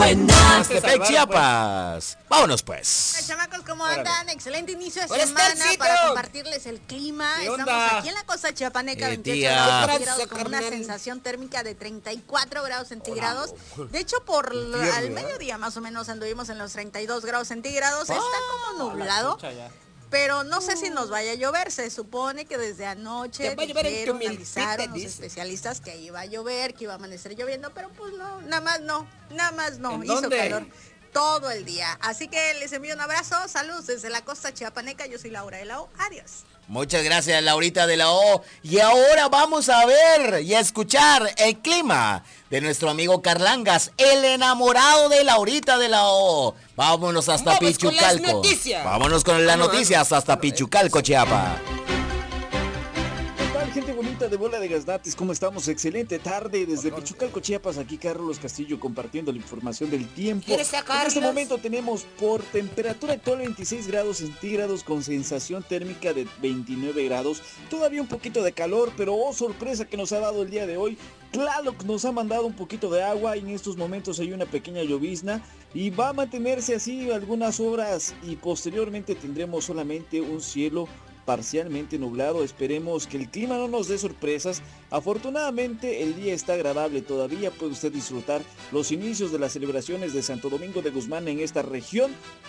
buenas. Tepec, Chiapas. Vámonos pues. Hola, chamacos, ¿cómo andan? Excelente inicio de Hola, semana Estelcito. para compartirles el clima. ¿Qué Estamos onda? aquí en la costa chiapaneca, 28 tía. grados Abrazo, centígrados, con una carnal. sensación térmica de 34 grados centígrados. De hecho, al mediodía más o menos anduvimos en los 32 grados centígrados. Está como nublado. Pero no sé si nos vaya a llover. Se supone que desde anoche Te va a llover en tu dijeron, milpita, avisaron los dice. especialistas que iba a llover, que iba a amanecer lloviendo, pero pues no, nada más no, ¿En hizo dónde? calor todo el día. Así que les envío un abrazo, saludos desde la costa chiapaneca. Yo soy Laura de la O. Adiós. Muchas gracias, Laurita de la O. Y ahora vamos a ver y a escuchar el clima de nuestro amigo Carlangas, el enamorado de Laurita de la O. Vámonos hasta Vamos con las Pichucalco. noticias. Vámonos con las noticias hasta Pichucalco, Chiapas. ¿Qué tal, gente bonita de Bola de Gaznates? ¿Cómo estamos? Excelente tarde desde Pichucalco, Chiapas. Aquí Carlos Castillo compartiendo la información del tiempo. ¿Quieres En sacarlos? este momento tenemos por temperatura actual 26 grados centígrados con sensación térmica de 29 grados. Todavía un poquito de calor, pero oh sorpresa que nos ha dado el día de hoy. Tlaloc nos ha mandado un poquito de agua y en estos momentos hay una pequeña llovizna y va a mantenerse así algunas horas y posteriormente tendremos solamente un cielo parcialmente nublado. Esperemos que el clima no nos dé sorpresas. Afortunadamente el día está agradable todavía. Puede usted disfrutar los inicios de las celebraciones de Santo Domingo de Guzmán en esta región.